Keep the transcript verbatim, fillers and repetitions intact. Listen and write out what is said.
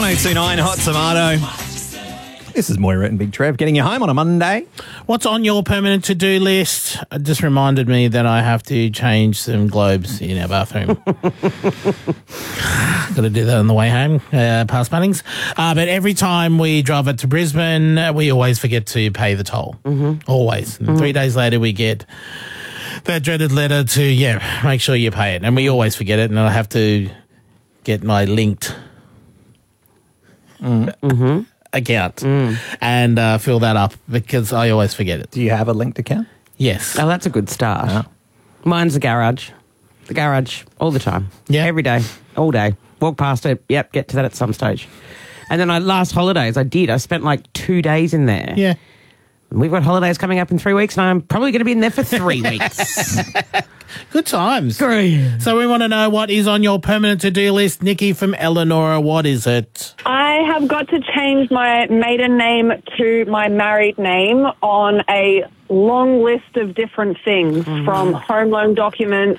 oh two nine Hot Tomato. This is Moira and Big Trev getting you home on a Monday. What's on your permanent to-do list? It just reminded me that I have to change some globes in our bathroom. Got to do that on the way home, uh, past Bunnings. Uh, but every time we drive it to Brisbane, uh, we always forget to pay the toll. Mm-hmm. Always. And mm-hmm. three days later, we get that dreaded letter to, yeah, make sure you pay it. And we always forget it, and I have to get my linked mm-hmm. account mm. and uh, fill that up because I always forget it. Do you have a linked account? Yes. Oh, that's a good start. Oh. Mine's the garage. The garage all the time. Yeah. Every day. All day. Walk past it. Yep, get to that at some stage. And then I last holidays, I did. I spent like two days in there. Yeah. We've got holidays coming up in three weeks, and I'm probably going to be in there for three weeks. Good times. Great. So we want to know what is on your permanent to-do list. Nikki from Eleanor, what is it? I have got to change my maiden name to my married name on a long list of different things, mm. from home loan documents